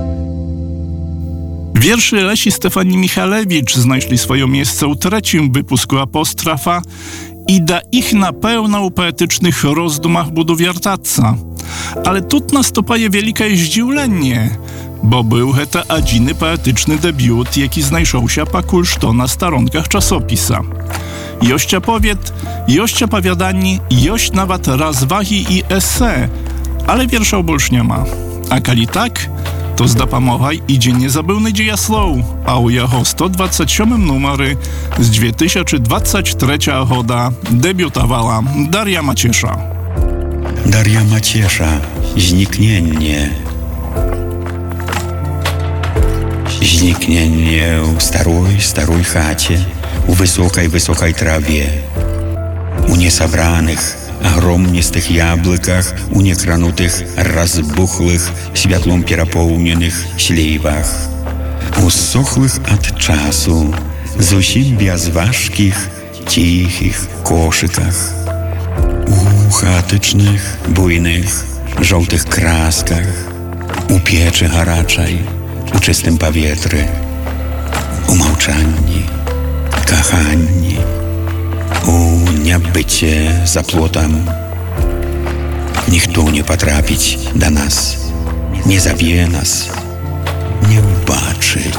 Wierszy Lesi Stefanii Michalewicz znajшli swoje miejsce u trzecim wypusku Apostrofa i da ich napełna u poetycznych rozdumach budu wiertaca. Ale tut nastopaje wielkie zdziwlenie, bo był to adziny poetyczny debiut, jaki znajszał się pakulszto na staronkach czasopisa. Jościa powiet, jościa powiadani, jość nawet rozwahi i esse, ale wiersza bolsz nie ma. A kali tak, to z dopomogaj idzie niezabywny dziejaslow, a u jego 127 numery z 2023 года debiutowała Daria Maciesza. Daria Maciesza, zniknienie. Zniknienie u starej chacie, u wysokiej trawie, u niesabranych, огромнистых яблыках, у некранутых, разбухлых, światłą переполненных śliwach, у сохлых от часу, зусім безważkich, cichych koszykach, u chaotycznych, bujnych, żółtych kraskach, u pieczy haraczej, u czystym powietrze, u małczanni, kachani, u niebycie za płotem. Ніхто не потрапить до нас, не заб'є нас, не убачить.